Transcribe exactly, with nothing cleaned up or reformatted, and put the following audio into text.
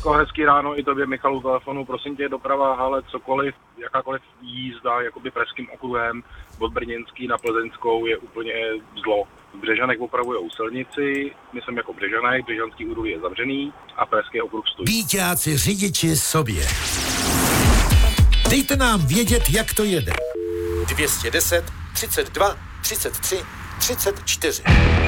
Jirko, hezký ráno i tobě, Michalu, telefonu. Prosím tě, doprava, ale cokoliv, jakákoliv jízda jakoby pražským okruhem od Brněnský na Plzeňskou je úplně zlo. V Břežanech opravujou silnici, myslím jako Břežanek, Břežanský údolí je zavřený a pražský okruh stojí. Bíťáci řidiči sobě. Dejte nám vědět, jak to jede. dvě stě deset, třicet dva, třicet tři, třicet čtyři.